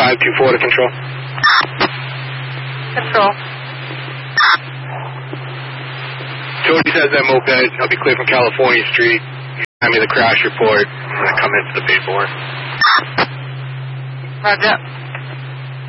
524 to control. Control. Jody says that moped. I'll be clear from California Street. Hand me the crash report. I'm going to come into the paperwork. Roger.